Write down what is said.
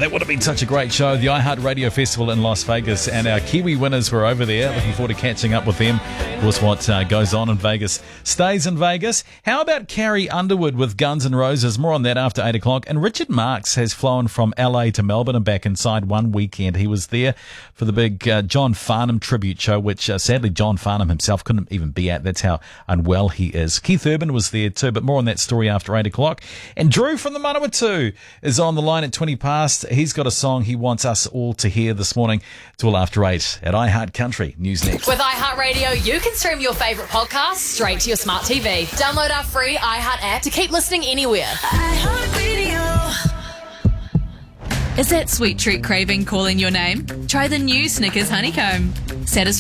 that would have been such a great show. The iHeartRadio Festival in Las Vegas, and our Kiwi winners were over there. Looking forward to catching up with them. Of course, what goes on in Vegas stays in Vegas. How about Carrie Underwood with Guns N' Roses? More on that after 8 o'clock. And Richard Marx has flown from LA to Melbourne and back inside one weekend. He was there for the big John Farnham tribute show, which sadly John Farnham himself couldn't even be at. That's how unwell he is. Keith Urban was there too, but more on that story after 8 o'clock. And Drew from the Manawatu is on the line at 20 past. He's got a song he wants us all to hear this morning. It's all after 8 at iHeart Country. News next. With iHeartRadio, you can stream your favourite podcasts straight to your smart TV. Download our free iHeart app to keep listening anywhere. iHeartRadio. Is that sweet treat craving calling your name? Try the new Snickers Honeycomb. Satisfying